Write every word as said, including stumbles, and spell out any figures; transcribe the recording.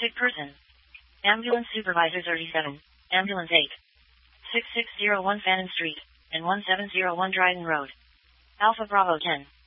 Sick person. Ambulance supervisor thirty-seven, ambulance eight. six six zero one Fannin Street, and one seven zero one Dryden Road. Alpha Bravo ten.